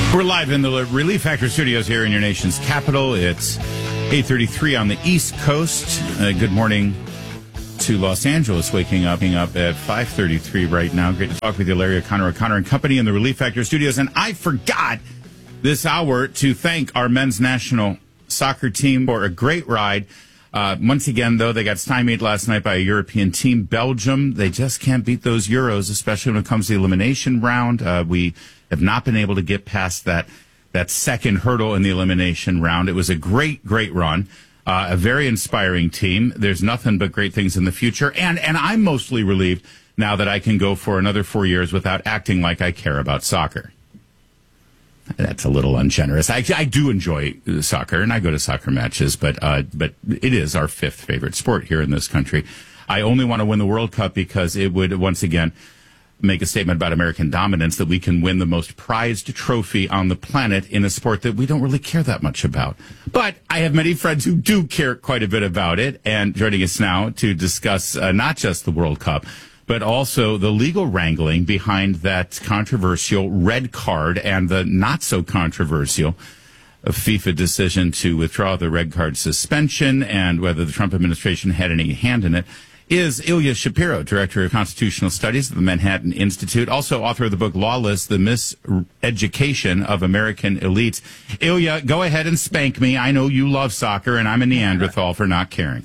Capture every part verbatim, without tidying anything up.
We're live in the Relief Factor studios here in your nation's capital. It's eight thirty-three on the East Coast. Uh, good morning to Los Angeles, waking up, waking up at five thirty-three right now. Great to talk with you, Larry O'Connor, O'Connor and Company in the Relief Factor studios. And I forgot this hour to thank our men's national soccer team for a great ride. Uh, once again, though, they got stymied last night by a European team, Belgium. They just can't beat those Euros, especially when it comes to the elimination round. Uh, we have not been able to get past that that second hurdle in the elimination round. It was a great, great run, uh, a very inspiring team. There's nothing but great things in the future. And, and I'm mostly relieved now that I can go for another four years without acting like I care about soccer. That's a little ungenerous. I, I do enjoy soccer, and I go to soccer matches, but uh, but it is our fifth favorite sport here in this country. I only want to win the World Cup because it would, once again, make a statement about American dominance, that we can win the most prized trophy on the planet in a sport that we don't really care that much about. But I have many friends who do care quite a bit about it, and joining us now to discuss uh, not just the World Cup, but also the legal wrangling behind that controversial red card and the not-so-controversial FIFA decision to withdraw the red card suspension, and whether the Trump administration had any hand in it, is Ilya Shapiro, Director of Constitutional Studies at the Manhattan Institute, also author of the book Lawless, The Miseducation of American Elites. Ilya, go ahead and spank me. I know you love soccer, and I'm a Neanderthal for not caring.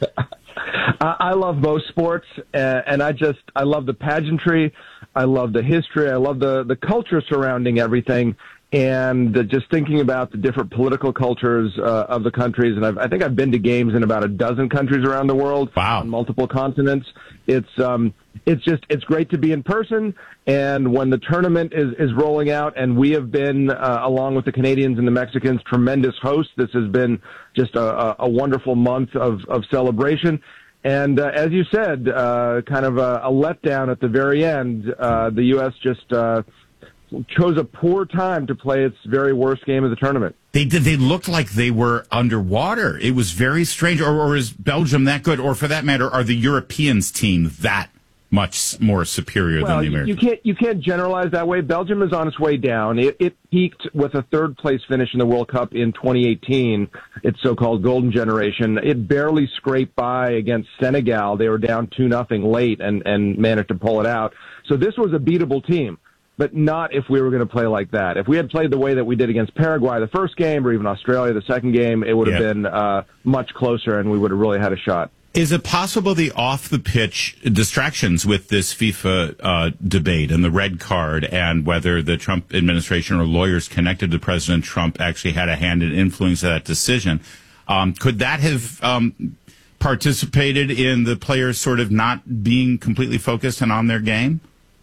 I love both sports, and I just, I love the pageantry, I love the history, I love the, the culture surrounding everything, and just thinking about the different political cultures uh, of the countries. And I've, I think I've been to games in about a dozen countries around the world. Wow. On multiple continents. It's um, it's just, it's great to be in person, and when the tournament is, is rolling out, and we have been, uh, along with the Canadians and the Mexicans, tremendous hosts. This has been just a, a wonderful month of, of celebration. And uh, as you said, uh, kind of a, a letdown at the very end. Uh, the U S just uh, chose a poor time to play its very worst game of the tournament. They did. They looked like they were underwater. It was very strange. Or, or is Belgium that good? Or for that matter, are the Europeans team that much more superior well, than the Americans? You can't, you can't generalize that way. Belgium is on its way down. It, it peaked with a third place finish in the World Cup in twenty eighteen, its so-called golden generation. It barely scraped by against Senegal. They were down two nothing late and, and managed to pull it out. So this was a beatable team, but not if we were going to play like that. If we had played the way that we did against Paraguay the first game, or even Australia the second game, it would have yeah. been uh, much closer, and we would have really had a shot. Is it possible the off-the-pitch distractions with this FIFA uh, debate and the red card, and whether the Trump administration or lawyers connected to President Trump actually had a hand in influencing that decision, um, could that have um, participated in the players sort of not being completely focused and on their game?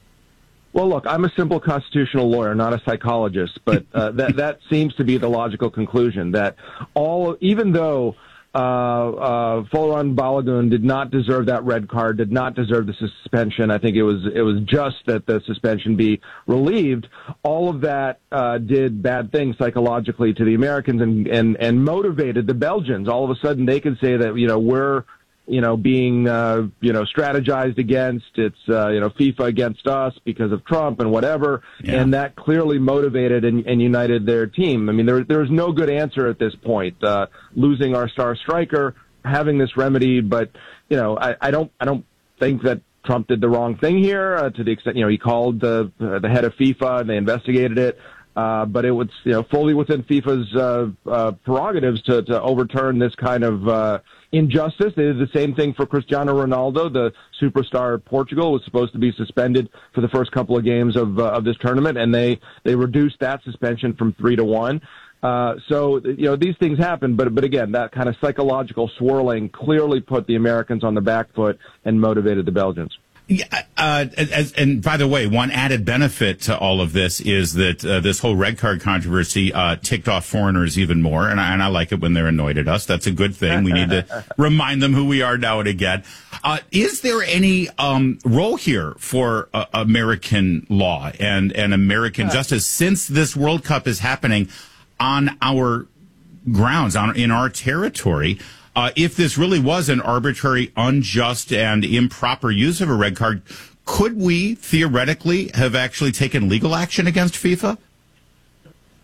Well, look, I'm a simple constitutional lawyer, not a psychologist, but uh, that that seems to be the logical conclusion, that all, even though uh, uh, Folarin Balogun did not deserve that red card, did not deserve the suspension, I think it was it was just that the suspension be relieved. All of that uh, did bad things psychologically to the Americans, and, and and motivated the Belgians. All of a sudden, they could say that, you know, we're you know, being, uh, you know, strategized against. It's, uh, you know, FIFA against us because of Trump and whatever. Yeah. And that clearly motivated and, and united their team. I mean, there, there's no good answer at this point. Uh, losing our star striker, having this remedy, but, you know, I, I don't, I don't think that Trump did the wrong thing here, uh, to the extent, you know, he called the, uh, the head of FIFA and they investigated it. Uh, but it was, you know, fully within FIFA's uh, uh, prerogatives to, to overturn this kind of uh, injustice. They did the same thing for Cristiano Ronaldo, the superstar of Portugal, was supposed to be suspended for the first couple of games of uh, of this tournament, and they they reduced that suspension from three to one. Uh, so, you know, these things happen, but but again, that kind of psychological swirling clearly put the Americans on the back foot and motivated the Belgians. Yeah, uh, as, and by the way, one added benefit to all of this is that uh, this whole red card controversy uh, ticked off foreigners even more, and I, and I like it when they're annoyed at us. That's a good thing. We need to remind them who we are now and again. Uh, is there any um, role here for uh, American law and, and American yeah. justice since this World Cup is happening on our grounds, on in our territory? Uh, if this really was an arbitrary, unjust, and improper use of a red card, could we theoretically have actually taken legal action against FIFA?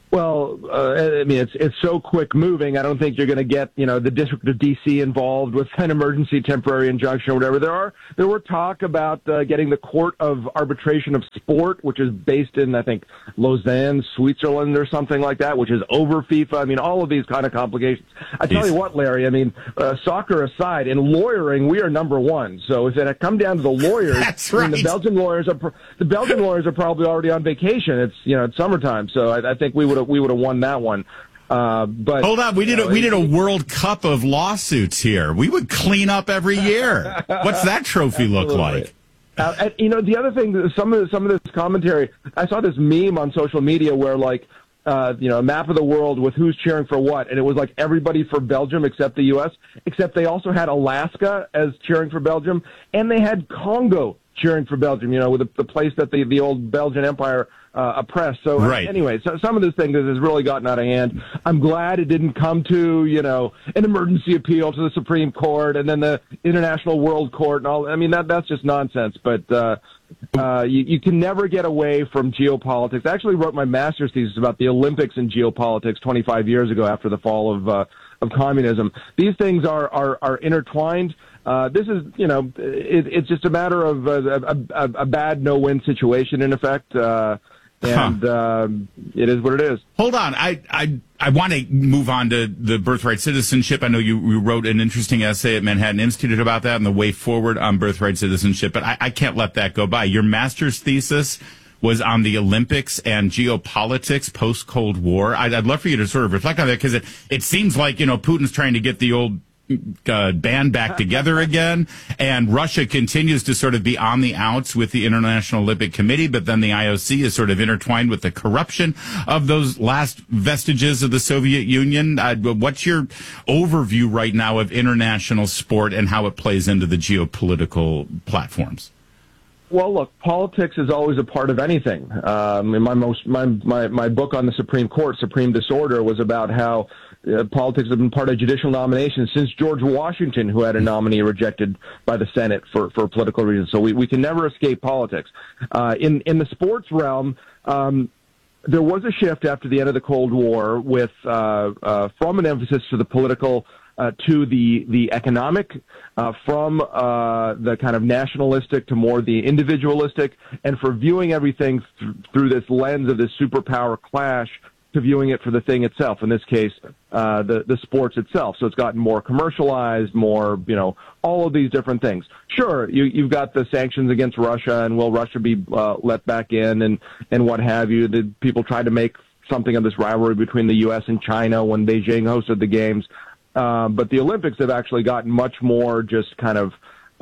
Well, uh, I mean, it's it's so quick moving. I don't think you're going to get, you know, the District of D C involved with an emergency temporary injunction or whatever. There are there were talk about uh, getting the Court of Arbitration of Sport, which is based in, I think, Lausanne, Switzerland, or something like that, which is over FIFA. I mean, all of these kind of complications. I tell you what, Larry. I mean, uh, soccer aside, in lawyering, we are number one. So if it come down to the lawyers, That's I mean, right. the Belgian lawyers are the Belgian lawyers are probably already on vacation. It's you know it's summertime, so I, I think we would. We would have won that one. Uh, but hold on, we did you know, a, we did a it, World Cup of lawsuits here. We would clean up every year. What's that trophy look like? Uh, and, you know, the other thing, some of the, some of this commentary, I saw this meme on social media where like, uh, you know, a map of the world with who's cheering for what, and it was like everybody for Belgium except the U S, except they also had Alaska as cheering for Belgium, and they had Congo cheering for Belgium, you know, with the, the place that the, the old Belgian Empire uh, oppressed. So right. anyway, so some of this thing has really gotten out of hand. I'm glad it didn't come to, you know, an emergency appeal to the Supreme Court and then the International World Court and all. I mean, that that's just nonsense. But uh, uh, you, you can never get away from geopolitics. I actually wrote my master's thesis about the Olympics and geopolitics twenty-five years ago after the fall of uh, of communism. These things are are, are intertwined. Uh, this is, you know, it, it's just a matter of a, a, a bad no-win situation, in effect, uh, and huh. uh, it is what it is. Hold on. I I, I want to move on to the birthright citizenship. I know you, you wrote an interesting essay at Manhattan Institute about that and the way forward on birthright citizenship, but I, I can't let that go by. Your master's thesis was on the Olympics and geopolitics post-Cold War. I'd, I'd love for you to sort of reflect on that, because it, it seems like, you know, Putin's trying to get the old Uh, band back together again, and Russia continues to sort of be on the outs with the International Olympic Committee, but then the I O C is sort of intertwined with the corruption of those last vestiges of the Soviet Union. Uh, what's your overview right now of international sport and how it plays into the geopolitical platforms? Well, look, politics is always a part of anything. Um, in my most my, my my book on the Supreme Court, Supreme Disorder, was about how uh, politics have been part of judicial nominations since George Washington, who had a nominee rejected by the Senate for, for political reasons. So we, we can never escape politics. Uh, in in the sports realm, um, there was a shift after the end of the Cold War, with uh, uh, from an emphasis to the political. Uh, to the the economic, uh, from uh, the kind of nationalistic to more the individualistic, and for viewing everything th- through this lens of this superpower clash to viewing it for the thing itself. In this case, uh, the the sports itself. So it's gotten more commercialized, more, you know, all of these different things. Sure, you, you've got the sanctions against Russia, and will Russia be uh, let back in, and and what have you? The people tried to make something of this rivalry between the U S and China when Beijing hosted the games. Uh, but the Olympics have actually gotten much more just kind of,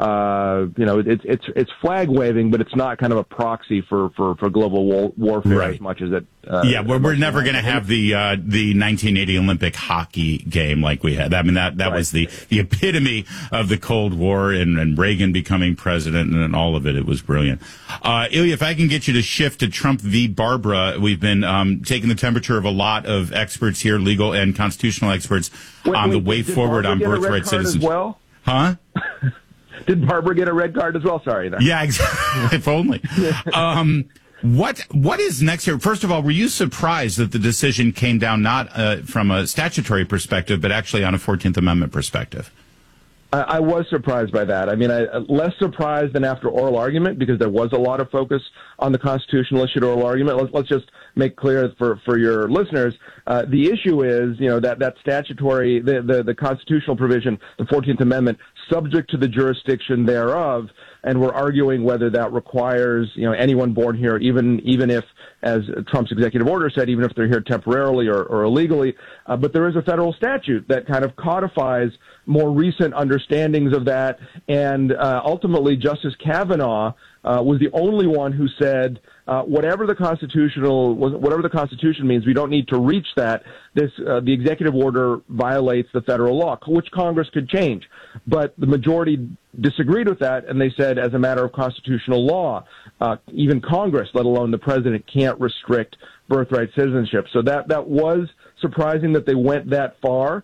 uh, you know, it's it's it's flag waving, but it's not kind of a proxy for, for, for global war- warfare right. as much as it. Uh, yeah, we're, we're never going to have the uh, the nineteen eighty Olympic hockey game like we had. I mean, that that right. was the, the epitome of the Cold War, and, and Reagan becoming president, and, and all of it. It was brilliant. Uh, Ilya, if I can get you to shift to Trump v. Barbara, we've been um, taking the temperature of a lot of experts here, legal and constitutional experts, wait, on wait, the way forward on birthright citizenship. Well? Huh? Did Barbara get a red card as well? Sorry. There. Yeah, exactly. If only. Um, what What is next here? First of all, were you surprised that the decision came down not uh, from a statutory perspective, but actually on a fourteenth Amendment perspective? I, I was surprised by that. I mean, I, less surprised than after oral argument, because there was a lot of focus on the constitutional issue at oral argument. Let's, let's just make clear for, for your listeners, uh, the issue is, you know, that, that statutory, the, the, the constitutional provision, the fourteenth Amendment, subject to the jurisdiction thereof, and we're arguing whether that requires, you know, anyone born here, even even if, as Trump's executive order said, even if they're here temporarily or, or illegally. Uh, but there is a federal statute that kind of codifies more recent understandings of that, and uh, ultimately Justice Kavanaugh uh, was the only one who said, uh, whatever the constitutional, whatever the Constitution means, we don't need to reach that. This uh, the executive order violates the federal law, which Congress could change, but the majority disagreed with that, and they said, as a matter of constitutional law, uh, even Congress, let alone the president, can't restrict birthright citizenship. So that that was surprising that they went that far.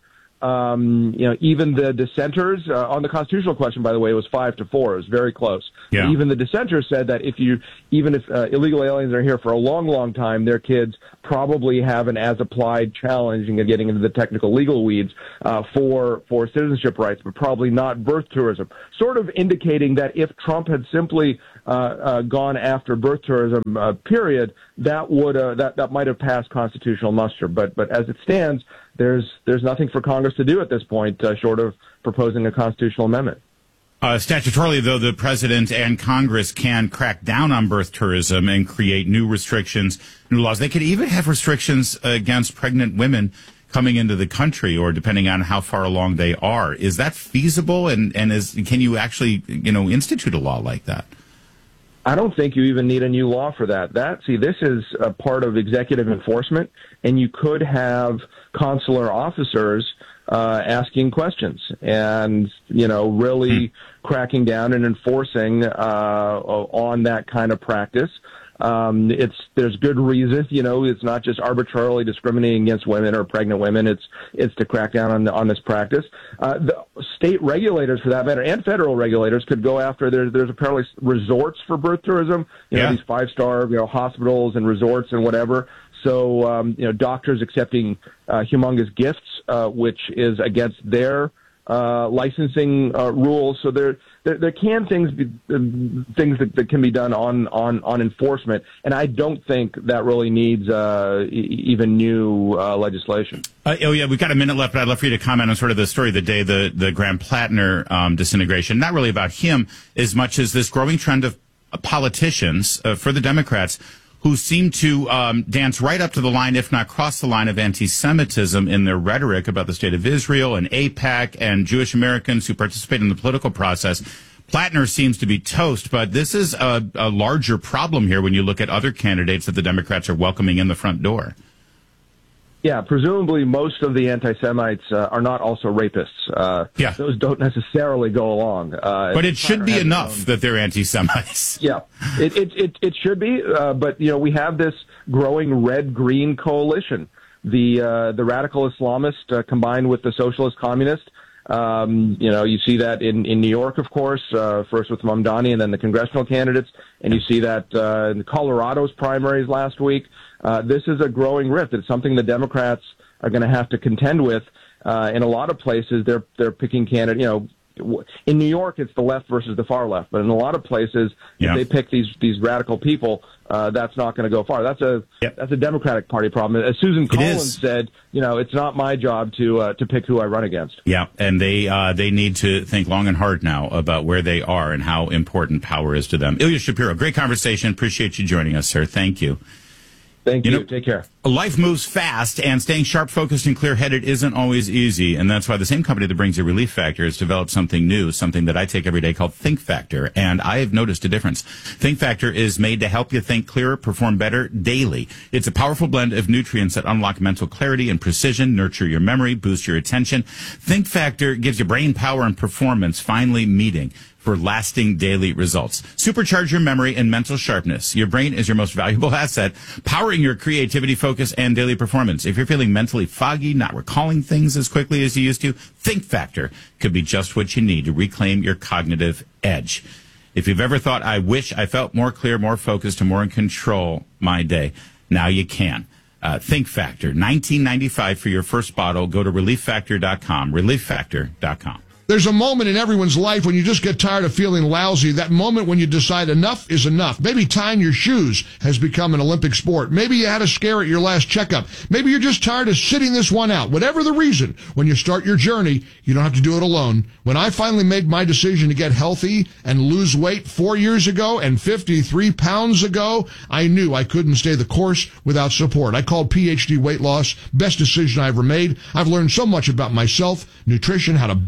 Um, you know, even the dissenters uh, on the constitutional question, by the way, it was five to four. It was very close. Yeah. Even the dissenters said that if you, even if uh, illegal aliens are here for a long, long time, their kids probably have an as-applied challenge and getting into the technical legal weeds uh, for for citizenship rights, but probably not birth tourism. Sort of indicating that if Trump had simply uh, uh, gone after birth tourism, uh, period, that would uh, that that might have passed constitutional muster. But but as it stands, there's there's nothing for Congress to do at this point, uh, short of proposing a constitutional amendment. Uh, statutorily, though, the president and Congress can crack down on birth tourism and create new restrictions, new laws. They could even have restrictions against pregnant women coming into the country, or depending on how far along they are. Is that feasible? And, and is can you actually, you know, institute a law like that? I don't think you even need a new law for that. That see, this is a part of executive enforcement, and you could have consular officers uh, asking questions and, you know, really hmm. cracking down and enforcing uh, on that kind of practice. Um, it's there's good reason, you know. It's not just arbitrarily discriminating against women or pregnant women. It's it's to crack down on on this practice. Uh, the state regulators, for that matter, and federal regulators could go after. There's there's apparently resorts for birth tourism. You know, yeah. these five star you know hospitals and resorts and whatever. So um, you know, doctors accepting uh, humongous gifts, uh, which is against their uh, licensing uh, rules. So there, there, there can things be uh, things that, that can be done on, on, on enforcement, and I don't think that really needs uh, e- even new uh, legislation. Uh, oh yeah, we've got a minute left, but I'd love for you to comment on sort of the story of the day, the the Graham Plattner um, disintegration. Not really about him as much as this growing trend of uh, politicians uh, for the Democrats who seem to um, dance right up to the line, if not cross the line, of anti-Semitism in their rhetoric about the state of Israel and AIPAC and Jewish Americans who participate in the political process. Plattner seems to be toast, but this is a, a larger problem here when you look at other candidates that the Democrats are welcoming in the front door. Yeah, presumably most of the anti-Semites uh, are not also rapists. Uh, yeah. Those don't necessarily go along. Uh, but it should be enough that they're anti-Semites. Yeah, it, it, it, it should be. Uh, but, you know, we have this growing red-green coalition. The, uh, the radical Islamist uh, combined with the socialist communist. Um, you know, you see that in, in New York, of course, uh, first with Mamdani and then the congressional candidates. And you see that uh, in Colorado's primaries last week. Uh, this is a growing rift. It's something the Democrats are going to have to contend with. Uh, in a lot of places, they're they're picking candidate. You know, in New York, it's the left versus the far left. But in a lot of places, yeah. if they pick these these radical people, uh, that's not going to go far. That's a yep. that's a Democratic Party problem. As Susan Collins said, you know, it's not my job to uh, to pick who I run against. Yeah, and they uh, they need to think long and hard now about where they are and how important power is to them. Ilya Shapiro, great conversation. Appreciate you joining us, sir. Thank you. Thank you. you know, Take care. Life moves fast, and staying sharp, focused, and clear-headed isn't always easy. And that's why the same company that brings you Relief Factor has developed something new, something that I take every day called Think Factor. And I have noticed a difference. Think Factor is made to help you think clearer, perform better daily. It's a powerful blend of nutrients that unlock mental clarity and precision, nurture your memory, boost your attention. Think Factor gives you brain power and performance finally meeting for lasting daily results. Supercharge your memory and mental sharpness. Your brain is your most valuable asset, powering your creativity, focus, and daily performance. If you're feeling mentally foggy, not recalling things as quickly as you used to, Think Factor could be just what you need to reclaim your cognitive edge. If you've ever thought, I wish I felt more clear, more focused, and more in control my day, now you can. Uh, Think Factor, nineteen ninety-five for your first bottle. Go to relief factor dot com, relief factor dot com. There's a moment in everyone's life when you just get tired of feeling lousy, that moment when you decide enough is enough. Maybe tying your shoes has become an Olympic sport. Maybe you had a scare at your last checkup. Maybe you're just tired of sitting this one out. Whatever the reason, when you start your journey, you don't have to do it alone. When I finally made my decision to get healthy and lose weight four years ago and fifty-three pounds ago, I knew I couldn't stay the course without support. I called P H D Weight Loss. Best decision I ever made. I've learned so much about myself, nutrition, how to balance it all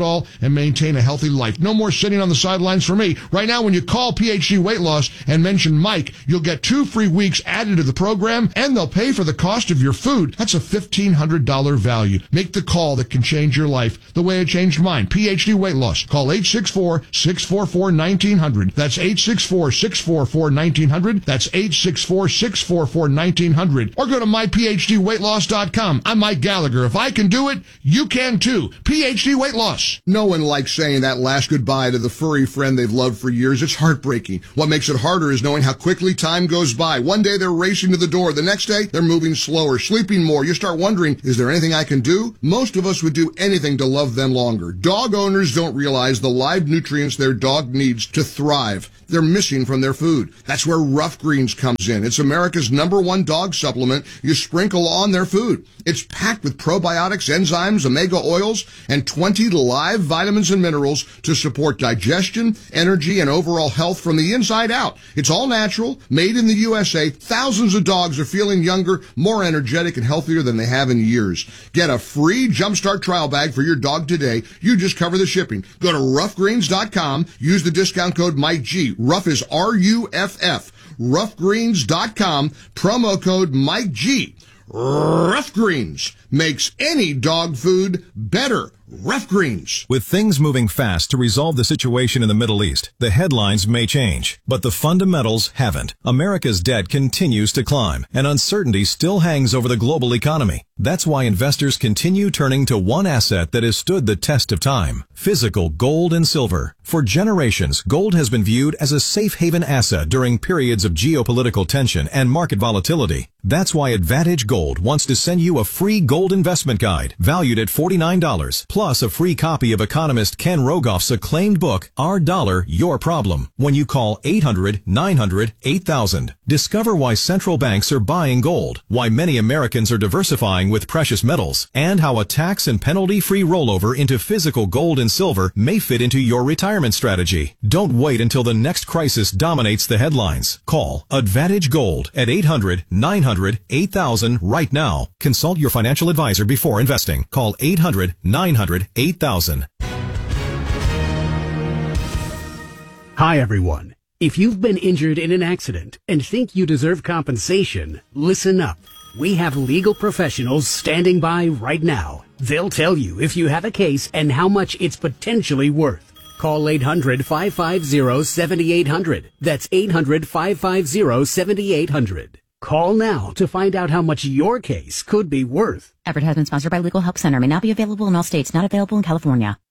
all and maintain a healthy life. No more sitting on the sidelines for me. Right now, when you call P H D Weight Loss and mention Mike, you'll get two free weeks added to the program, and they'll pay for the cost of your food. That's a fifteen hundred dollars value. Make the call that can change your life the way it changed mine. P H D Weight Loss. Call eight six four, six four four, one nine zero zero. That's eight six four, six four four, one nine zero zero. That's eight six four, six four four, one nine zero zero. Or go to my p h d weight loss dot com. I'm Mike Gallagher. If I can do it, you can too. P H D Weight Loss. No one likes saying that last goodbye to the furry friend they've loved for years. It's heartbreaking. What makes it harder is knowing how quickly time goes by. One day they're racing to the door. The next day they're moving slower, sleeping more. You start wondering, is there anything I can do? Most of us would do anything to love them longer. Dog owners don't realize the live nutrients their dog needs to thrive. They're missing from their food. That's where Rough Greens comes in. It's America's number one dog supplement you sprinkle on their food. It's packed with probiotics, enzymes, omega oils, and twenty live vitamins and minerals to support digestion, energy, and overall health from the inside out. It's all natural, made in the U S A. Thousands of dogs are feeling younger, more energetic, and healthier than they have in years. Get a free Jumpstart trial bag for your dog today. You just cover the shipping. Go to rough greens dot com. Use the discount code Mike G. Rough is R U F F. rough greens dot com. Promo code Mike G. Rough Greens makes any dog food better. Rough Greens. With things moving fast to resolve the situation in the Middle East, the headlines may change, but the fundamentals haven't. America's debt continues to climb, and uncertainty still hangs over the global economy. That's why investors continue turning to one asset that has stood the test of time: physical gold and silver. For generations, gold has been viewed as a safe haven asset during periods of geopolitical tension and market volatility. That's why Advantage Gold wants to send you a free gold investment guide valued at forty-nine dollars, plus a free copy of economist Ken Rogoff's acclaimed book, Our Dollar, Your Problem, when you call eight hundred, nine hundred, eight thousand. Discover why central banks are buying gold, why many Americans are diversifying with precious metals, and how a tax and penalty-free rollover into physical gold and silver may fit into your retirement strategy. Don't wait until the next crisis dominates the headlines. Call Advantage Gold at eight hundred, nine hundred, eight thousand right now. Consult your financial advisor before investing. Call eight hundred, nine hundred, eight thousand. Hi, everyone. If you've been injured in an accident and think you deserve compensation, listen up. We have legal professionals standing by right now. They'll tell you if you have a case and how much it's potentially worth. Call eight hundred, five five zero, seven eight zero zero. That's eight hundred, five five zero, seven eight zero zero. Call now to find out how much your case could be worth. Advertisement sponsored by Legal Help Center. May not be available in all states. Not available in California.